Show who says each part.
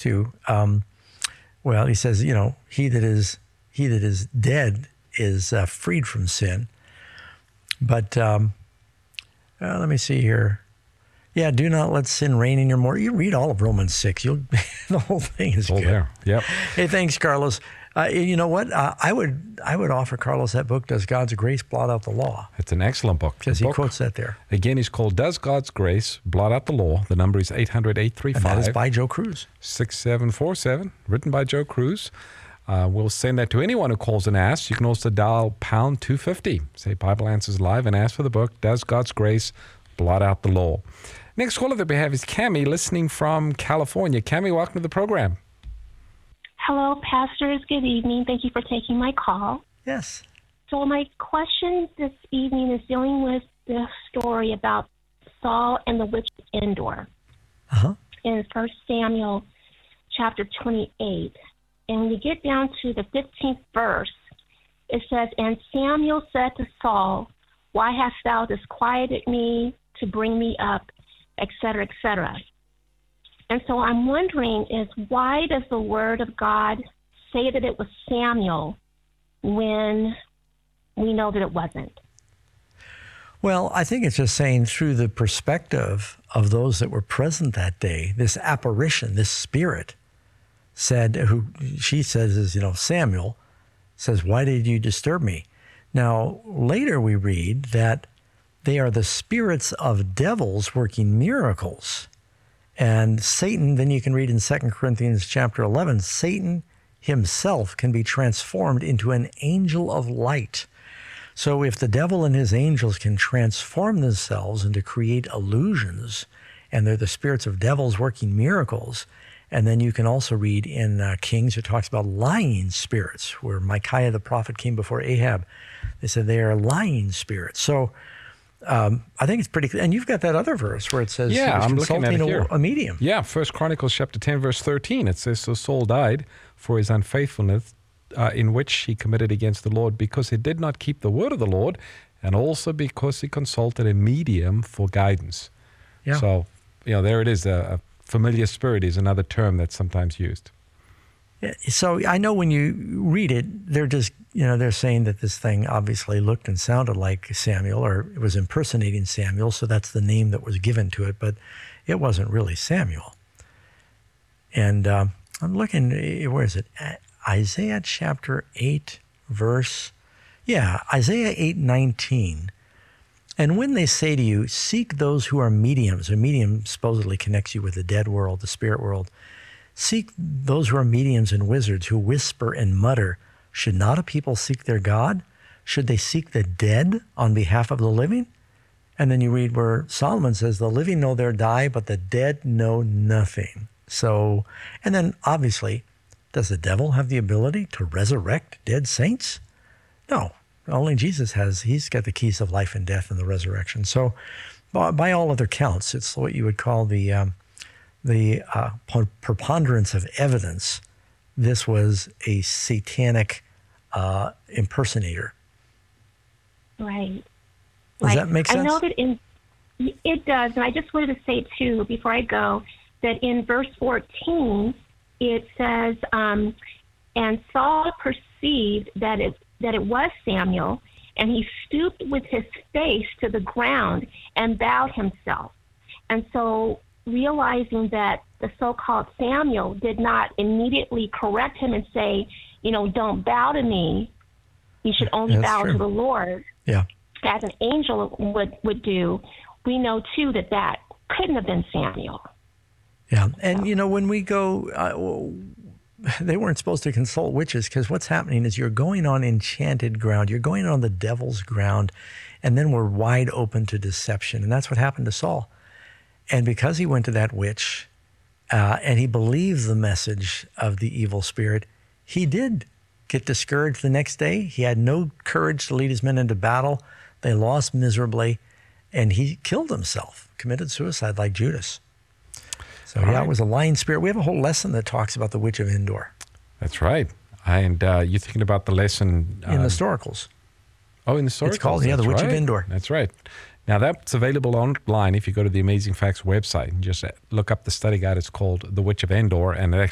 Speaker 1: too. Well, he says, he that is dead is freed from sin. But let me see here. Yeah, do not let sin reign in your mortal. You read all of Romans 6. The whole thing is good.
Speaker 2: There. Yep.
Speaker 1: Hey, thanks, Carlos. You know what? I would offer Carlos that book, Does God's Grace Blot Out the Law?
Speaker 2: It's an excellent book.
Speaker 1: Because he quotes that there.
Speaker 2: Again, it's called Does God's Grace Blot Out the Law? The number is 800-835.
Speaker 1: And that is by Joe Cruz.
Speaker 2: 6747, written by Joe Cruz. We'll send that to anyone who calls and asks. You can also dial pound 250. Say Bible Answers Live and ask for the book, Does God's Grace Blot Out the Law? Next caller that we have is Cammie, listening from California. Cammie, welcome to the program.
Speaker 3: Hello, pastors. Good evening. Thank you for taking my call.
Speaker 1: Yes.
Speaker 3: So my question this evening is dealing with the story about Saul and the witch of Endor in 1 Samuel chapter 28. And when you get down to the 15th verse, it says, And Samuel said to Saul, Why hast thou disquieted me to bring me up, etc., etc. And so I'm wondering why does the word of God say that it was Samuel when we know that it wasn't?
Speaker 1: Well, I think it's just saying through the perspective of those that were present that day, this apparition, this spirit said, who she says is, Samuel says, why did you disturb me? Now, later we read that they are the spirits of devils working miracles. And Satan, then you can read in 2 Corinthians chapter 11, Satan himself can be transformed into an angel of light. So if the devil and his angels can transform themselves and to create illusions, and they're the spirits of devils working miracles, and then you can also read in Kings, it talks about lying spirits, where Micaiah the prophet came before Ahab. They said they are lying spirits. So I think it's pretty clear. And you've got that other verse where it says he was consulting a medium.
Speaker 2: Yeah, 1 Chronicles chapter 10, verse 13. It says, So Saul died for his unfaithfulness in which he committed against the Lord, because he did not keep the word of the Lord, and also because he consulted a medium for guidance.
Speaker 1: Yeah.
Speaker 2: So, there it is. A familiar spirit is another term that's sometimes used.
Speaker 1: Yeah, so I know when you read it, they're just, they're saying that this thing obviously looked and sounded like Samuel, or it was impersonating Samuel, so that's the name that was given to it, but it wasn't really Samuel. And I'm looking, where is it? Isaiah chapter 8, Isaiah 8:19. And when they say to you, seek those who are mediums, a medium supposedly connects you with the dead world, the spirit world, seek those who are mediums and wizards who whisper and mutter. Should not a people seek their God? Should they seek the dead on behalf of the living? And then you read where Solomon says, the living know their die, but the dead know nothing. So, and then obviously, does the devil have the ability to resurrect dead saints? No, only Jesus has. He's got the keys of life and death and the resurrection. So by all other counts, it's what you would call the preponderance of evidence. This was a satanic impersonator.
Speaker 3: Right.
Speaker 1: Does that make sense?
Speaker 3: I know that it does, and I just wanted to say, too, before I go, that in verse 14, it says, and Saul perceived that it was Samuel, and he stooped with his face to the ground and bowed himself. And so realizing that the so-called Samuel did not immediately correct him and say, don't bow to me, you should only bow to the Lord, as an angel would do, we know, too, that couldn't have been Samuel.
Speaker 1: Yeah, and when we go, they weren't supposed to consult witches, because what's happening is you're going on enchanted ground, you're going on the devil's ground, and then we're wide open to deception, and that's what happened to Saul. And because he went to that witch, and he believed the message of the evil spirit, he did get discouraged the next day. He had no courage to lead his men into battle. They lost miserably, and he killed himself, committed suicide like Judas. So, it was a lying spirit. We have a whole lesson that talks about the witch of Endor.
Speaker 2: That's right. And you're thinking about the lesson...
Speaker 1: in the Storicals.
Speaker 2: Oh, in the Storicals.
Speaker 1: It's called, the Witch of Endor.
Speaker 2: That's right. Now, that's available online if you go to the Amazing Facts website and just look up the study guide. It's called The Witch of Endor, and it